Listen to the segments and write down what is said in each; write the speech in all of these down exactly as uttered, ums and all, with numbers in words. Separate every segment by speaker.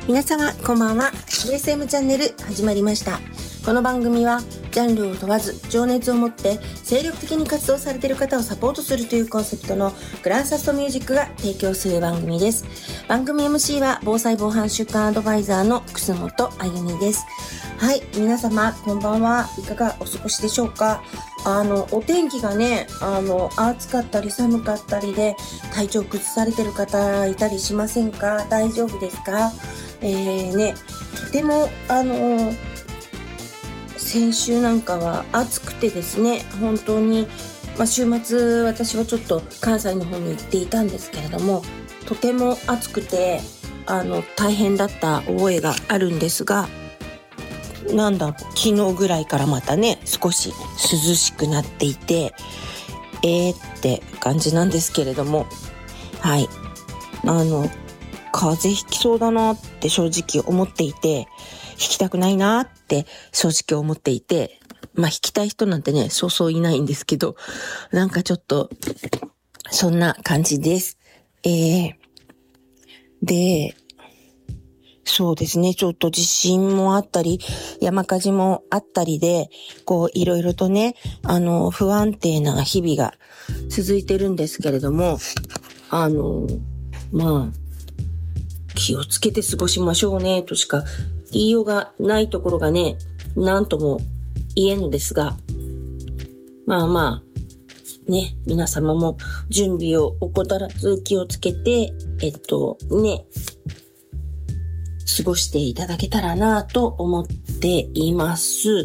Speaker 1: 皆様こんばんは。 エーエスエム チャンネル始まりました。この番組はジャンルを問わず情熱を持って精力的に活動されている方をサポートするというコンセプトのグランサストミュージックが提供する番組です。番組 エムシー は防災防犯週間アドバイザーの楠本あゆみです。はい、皆様こんばんは。いかがお過ごしでしょうか。あのお天気がね、あの暑かったり寒かったりで体調崩されてる方いたりしませんか？大丈夫ですか？えーね、とてもあの先週なんかは暑くてですね、本当に、まあ、週末私はちょっと関西の方に行っていたんですけれども、とても暑くてあの大変だった覚えがあるんですが、なんだ昨日ぐらいからまたね少し涼しくなっていてえーって感じなんですけれども、はい、あの風邪ひきそうだなって正直思っていて、ひきたくないなって正直思っていて、まあひきたい人なんてねそうそういないんですけど、なんかちょっとそんな感じです。えー、でそうですね、ちょっと地震もあったり山火事もあったりで、こういろいろとねあの不安定な日々が続いてるんですけれども、あのまあ気をつけて過ごしましょうねとしか言いようがないところがね、なんとも言えんのですが、まあまあね、皆様も準備を怠らず気をつけてえっとね過ごしていただけたらなと思っています。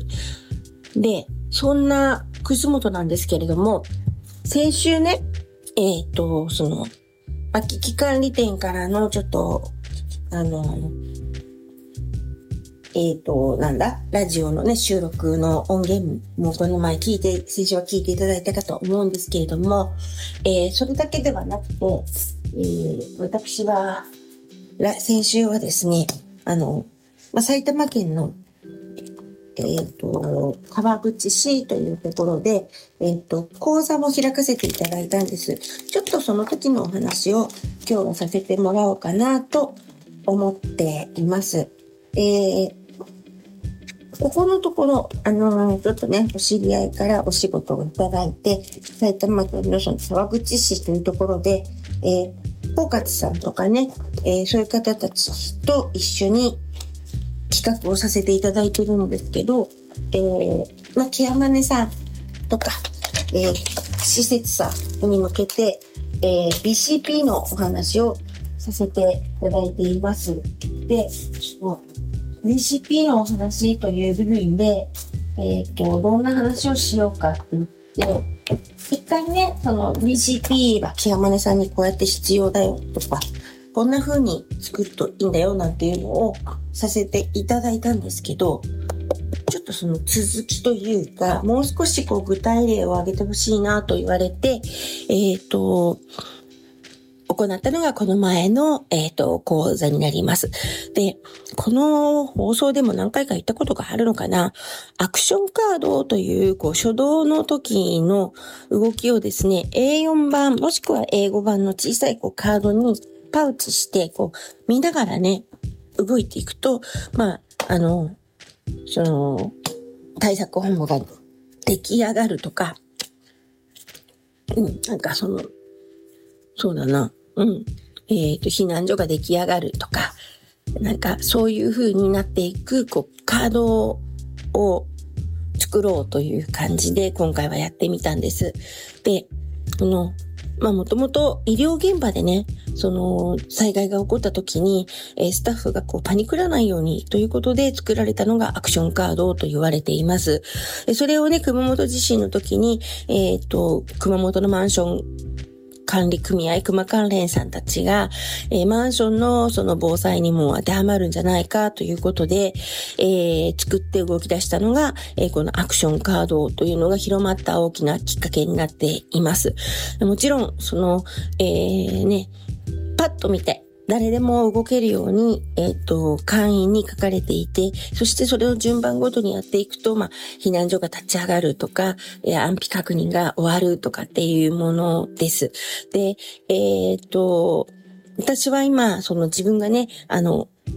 Speaker 1: で、そんな楠本なんですけれども、先週ね、えっと、その、まあ、危機管理店からのちょっと、あの、えっと、なんだ、ラジオのね、収録の音源もこの前聞いて、先週は聞いていただいたかと思うんですけれども、えー、それだけではなくて、えー、私は、先週はですね、あの、まあ、埼玉県の、えっ、ー、と、川口市というところで、えっ、ー、と、講座も開かせていただいたんです。ちょっとその時のお話を今日はさせてもらおうかなと思っています。えー、ここのところ、あのー、ちょっとね、お知り合いからお仕事をいただいて、埼玉県のその川口市というところで、えー包括さんとかね、えー、そういう方たちと一緒に企画をさせていただいているんですけど、えー、まあ、ケアマネさんとか、えー、施設さんに向けて、えー、ビーシーピー のお話をさせていただいています。で、ビーシーピー のお話という部分で、えっと、どんな話をしようかって言って、一回ね、その ビーシーピー はケアマネさんにこうやって必要だよとか、こんな風に作るといいんだよなんていうのをさせていただいたんですけど、ちょっとその続きというか、もう少しこう具体例を挙げてほしいなと言われて、えっと、行ったのがこの前の、えっと、講座になります。で、この放送でも何回か言ったことがあるのかな。アクションカードという、こう、初動の時の動きをですね、エーよん 版、もしくは エーご 版の小さいこうカードにパウチして、こう、見ながらね、動いていくと、まあ、あの、その、対策本部が出来上がるとか、うん、なんかその、そうだな。うん。えっと、避難所が出来上がるとか、なんかそういう風になっていく、こう、カードを作ろうという感じで今回はやってみたんです。で、この、まあもともと医療現場でね、その災害が起こった時に、えー、スタッフがこうパニクらないようにということで作られたのがアクションカードと言われています。それをね、熊本地震の時に、えっと、熊本のマンション管理組合、熊関連さんたちが、えー、マンションのその防災にも当てはまるんじゃないかということで、えー、作って動き出したのが、えー、このアクションカードというのが広まった大きなきっかけになっています。もちろん、その、えー、ね、パッと見て、誰でも動けるように、えっと、簡易に書かれていて、そしてそれを順番ごとにやっていくと、まあ、避難所が立ち上がるとか、えー、安否確認が終わるとかっていうものです。で、えっと、私は今、その自分がね、あの、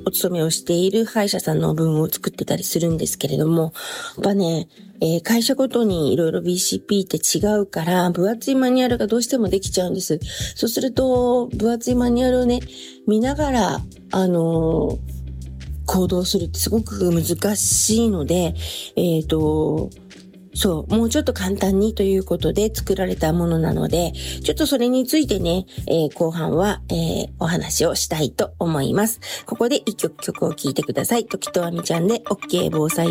Speaker 1: お勤めをしている歯医者さんの分を作ってたりするんですけれども、やっぱね、えー、会社ごとにいろいろ ビーシーピー って違うから、分厚いマニュアルがどうしてもできちゃうんです。そうすると、分厚いマニュアルをね、見ながら、あのー、行動するってすごく難しいので、えっと、そう、もうちょっと簡単にということで作られたものなので、ちょっとそれについてね、えー、後半は、えー、お話をしたいと思います。ここで一曲曲を聴いてください。時とあみちゃんで OK 防災